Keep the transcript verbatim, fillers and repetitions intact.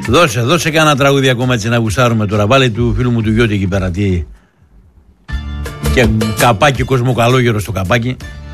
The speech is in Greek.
Δώσε, δώσε κανένα τραγούδι ακόμα έτσι να γουστάρουμε τώρα. Βάλε του φίλου μου του Γιώτη εκεί πέρα. Τι... Και καπάκι, κοσμοκαλόγερο στο καπάκι.